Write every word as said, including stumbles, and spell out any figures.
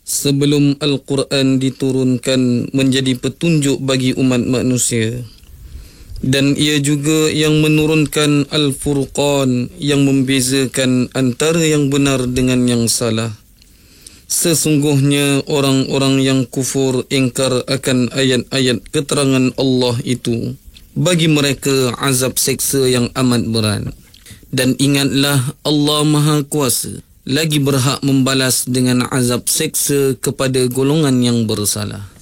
sebelum Al-Quran diturunkan menjadi petunjuk bagi umat manusia. Dan ia juga yang menurunkan Al-Furqan yang membezakan antara yang benar dengan yang salah. Sesungguhnya orang-orang yang kufur ingkar akan ayat-ayat keterangan Allah itu, bagi mereka azab seksa yang amat berat. Dan ingatlah Allah Maha Kuasa lagi berhak membalas dengan azab seksa kepada golongan yang bersalah.